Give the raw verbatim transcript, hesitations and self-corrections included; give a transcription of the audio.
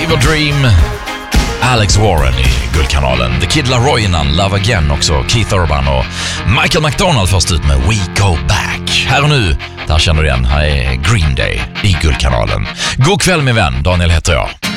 Fever Dream, Alex Warren i Guldkanalen, The Kid Laroi innan, Love Again också, Keith Urban och Michael McDonald först ut med We Go Back. Här och nu, där känner du igen, här är Green Day i Guldkanalen. God kväll min vän, Daniel heter jag.